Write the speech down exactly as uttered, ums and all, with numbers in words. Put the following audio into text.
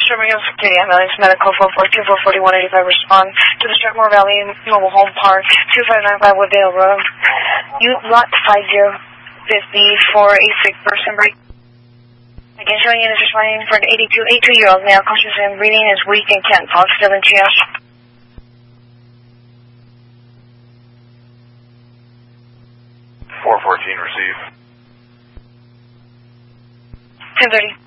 Birmingham City Ambulance Medical four four two four four one eight five respond to the Strathmore Valley Mobile Home Park two five nine five Wooddale Road. You lot five zero fifty for a sick person break. Again, showing units responding for an eighty-two, eighty-two-year-old male conscious and breathing is weak and can't talk, still in triage. four fourteen receive. ten thirty.